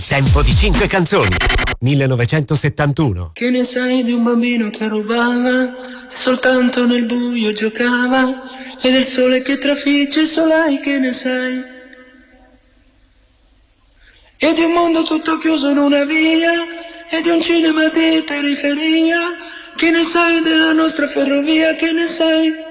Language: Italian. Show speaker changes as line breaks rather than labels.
Tempo di 5 canzoni. 1971.
Che ne sai di un bambino che rubava e soltanto nel buio giocava, e del sole che trafigge il solai, che ne sai? E di un mondo tutto chiuso in una via, e di un cinema di periferia, che ne sai della nostra ferrovia, che ne sai?